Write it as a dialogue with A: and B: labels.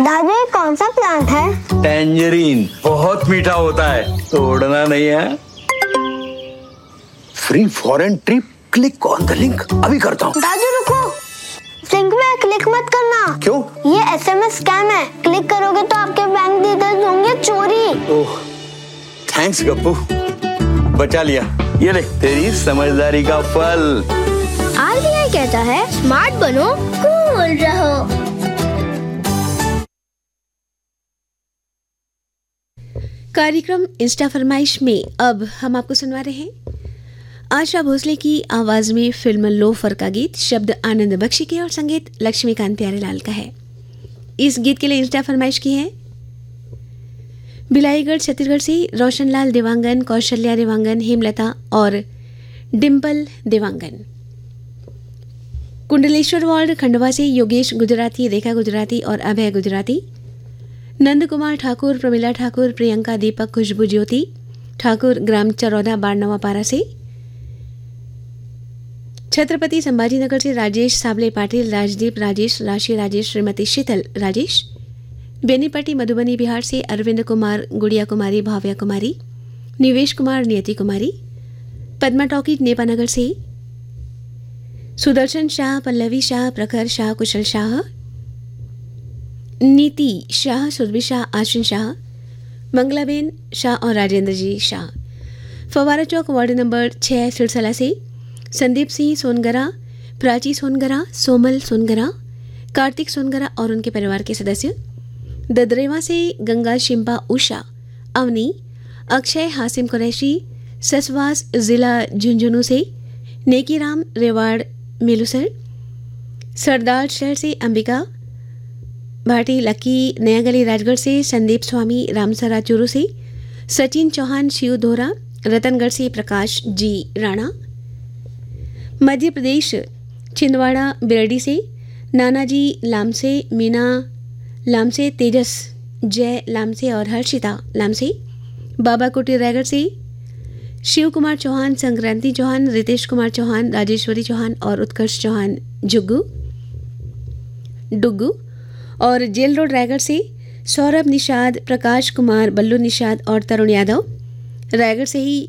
A: दादू ये कौन सा प्लांट है?
B: टैंजरीन, बहुत मीठा होता है, तोड़ना नहीं है।
C: Free foreign trip, click on the link. अभी करता हूँ।
A: दादू रुको, लिंक में क्लिक मत करना।
C: क्यों?
A: ये SMS स्कैम है, क्लिक करोगे तो आपके बैंक डिटेल्स होंगे चोरी।
B: ओह, थैंक्स गप्पू, बचा लिया। ये ले तेरी समझदारी का फल।
A: RBI कहता है स्मार्ट बनो, कूल रहो।
D: कार्यक्रम इंस्टा फरमाइश में अब हम आपको सुनवा रहे हैं आशा भोसले की आवाज में फिल्म लोफर का गीत, शब्द आनंद बख्शी के और संगीत लक्ष्मीकांत प्यारेलाल का है। इस गीत के लिए इंस्टा फरमाइश की है बिलाईगढ़ छत्तीसगढ़ से रोशनलाल देवांगन, कौशल्या देवांगन, हेमलता और डिम्पल देवांगन। कुंडलेश्वर वार्ड खंडवा से योगेश गुजराती, रेखा गुजराती और अभय गुजराती। नंद कुमार ठाकुर, प्रमिला ठाकुर, प्रियंका, दीपक, खुशबू ज्योति ठाकुर, ग्राम चरौदा, बाड़नवापारा से। छत्रपति संभाजीनगर से राजेश साबले पाटिल, राजदीप राजेश, राशि राजेश, श्रीमती शीतल राजेश। बेनीपट्टी मधुबनी बिहार से अरविंद कुमार, गुड़िया कुमारी, भाव्या कुमारी, निवेश कुमार, नियति कुमारी। पद्मा टॉकी नेपानगर से सुदर्शन शाह, पल्लवी शाह, प्रखर शाह, कुशल शाह, नीति शाह, सुरभि शाह, आश्विन शाह, मंगलाबेन शाह और राजेंद्र जी शाह। फवारा चौक वार्ड नंबर 6 सिरसला से संदीप सिंह सोनगरा, प्राची सोनगरा, सोमल सोनगरा, कार्तिक सोनगरा और उनके परिवार के सदस्य। ददरेवा से गंगा शिंपा उषा, अवनी, अक्षय, हासिम कुरैशी, ससवास जिला झुंझुनू से नेकीराम, रेवाड़ मेलुसर। सरदार शहर से अंबिका भाटी, लकी, नया गली राजगढ़ से संदीप स्वामी, रामसरा चूरू से सचिन चौहान, शिव दोहरा, रतनगढ़ से प्रकाश जी राणा। मध्य प्रदेश छिंदवाड़ा बिरडी से नानाजी लामसे, मीना लामसे, तेजस, जय लामसे और हर्षिता लामसे। बाबा कुटी रायगढ़ से शिव कुमार चौहान, संक्रांति चौहान, रितेश कुमार चौहान, राजेश्वरी चौहान और उत्कर्ष चौहान जुग्गू डुग्गू। और जेल रोड रायगढ़ से सौरभ निषाद, प्रकाश कुमार, बल्लू निषाद और तरुण यादव। रायगढ़ से ही